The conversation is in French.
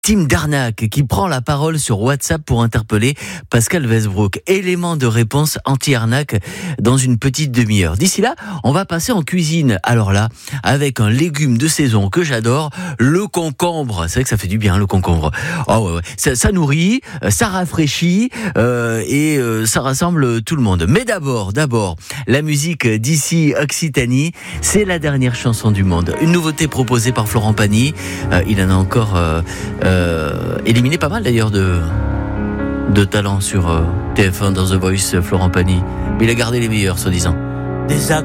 Team d'arnaque qui prend la parole sur WhatsApp pour interpeller Pascal Westbrook. Élément de réponse anti-arnaque dans une petite demi-heure. D'ici là, on va passer en cuisine. Alors là, avec un légume de saison que j'adore, le concombre. C'est vrai que ça fait du bien, le concombre. Oh ouais. Ça nourrit, ça rafraîchit et ça rassemble tout le monde. Mais d'abord, la musique d'ici Occitanie, c'est la dernière chanson du monde. Une nouveauté proposée par Florent Pagny. Il en a encore éliminé pas mal d'ailleurs de talents sur TF1 dans The Voice, Florent Pagny. Mais il a gardé les meilleurs, soi-disant.